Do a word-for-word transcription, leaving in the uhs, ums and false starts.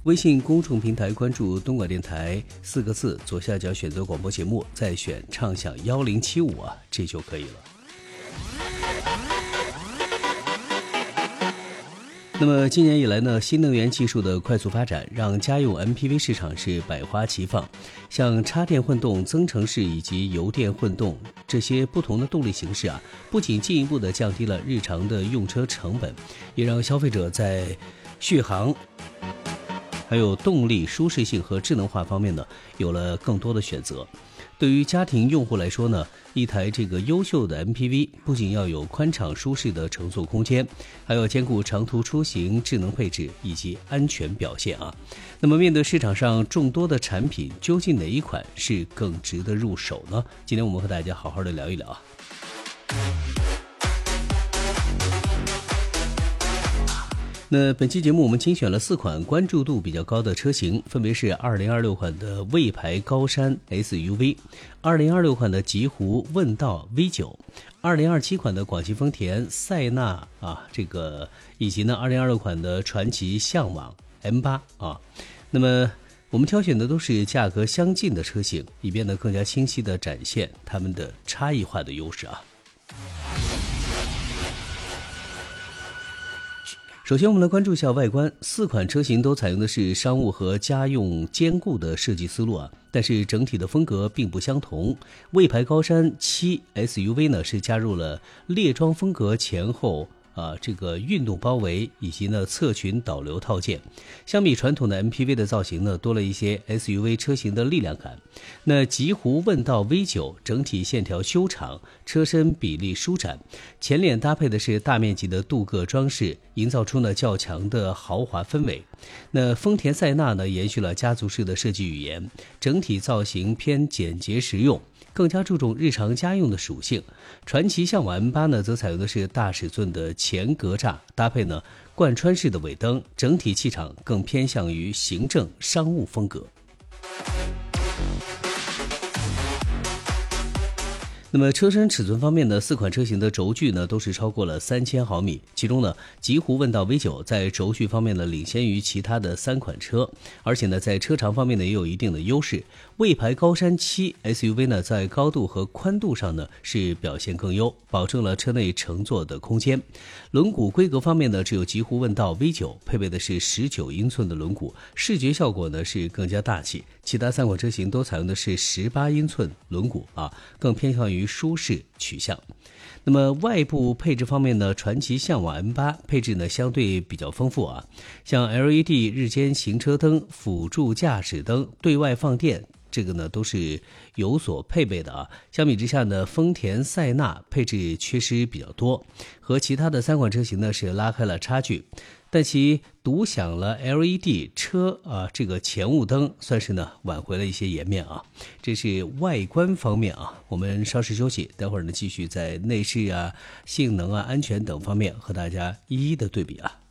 微信公众平台关注东莞电台四个字，左下角选择广播节目，再选畅享一零七五啊，这就可以了。那么今年以来呢，新能源技术的快速发展让家用 M P V 市场是百花齐放，像插电混动、增程式以及油电混动这些不同的动力形式啊，不仅进一步的降低了日常的用车成本，也让消费者在续航还有动力、舒适性和智能化方面呢，有了更多的选择。对于家庭用户来说呢，一台这个优秀的 M P V 不仅要有宽敞舒适的乘坐空间，还要兼顾长途出行、智能配置以及安全表现啊。那么面对市场上众多的产品，究竟哪一款是更值得入手呢？今天我们和大家好好的聊一聊啊。那本期节目我们精选了四款关注度比较高的车型，分别是二零二六款的魏牌高山 S U V， 二零二六款的极狐问道 V 九， 二零二七款的广汽丰田塞纳啊，这个以及呢二零二六款的传祺向往 M 八 啊。那么我们挑选的都是价格相近的车型，以便呢更加清晰地展现它们的差异化的优势啊。首先我们来关注一下外观，四款车型都采用的是商务和家用兼顾的设计思路啊，但是整体的风格并不相同。魏牌高山七 S U V 呢是加入了猎装风格前后啊，这个运动包围以及呢侧裙导流套件，相比传统的 M P V 的造型呢，多了一些 S U V 车型的力量感。那极狐问道 V 九 整体线条修长，车身比例舒展，前脸搭配的是大面积的镀铬装饰，营造出呢较强的豪华氛围。那丰田塞纳呢延续了家族式的设计语言，整体造型偏简洁实用，更加注重日常家用的属性。传祺向往 M 八 呢则采用的是大尺寸的前格栅，搭配呢贯穿式的尾灯，整体气场更偏向于行政商务风格。那么车身尺寸方面呢，四款车型的轴距呢都是超过了三千毫米，其中呢极狐问道 V 九 在轴距方面呢领先于其他的三款车，而且呢在车长方面呢也有一定的优势。魏牌高山七 S U V 呢在高度和宽度上呢是表现更优，保证了车内乘坐的空间。轮毂规格方面呢，只有极狐问道 V 九 配备的是十九英寸的轮毂，视觉效果呢是更加大气。其他三款车型都采用的是十八英寸轮毂啊，更偏向于舒适取向。那么外部配置方面呢，传祺向往 M 八 配置呢相对比较丰富啊，像 L E D 日间行车灯、辅助驾驶灯、对外放电，这个呢都是有所配备的啊。相比之下呢，丰田塞纳配置缺失比较多，和其他的三款车型呢是拉开了差距。但其独享了 L E D 车啊，这个前雾灯算是呢挽回了一些颜面啊。这是外观方面啊，我们稍事休息，待会儿呢继续在内饰啊、性能啊、安全等方面和大家一一的对比啊。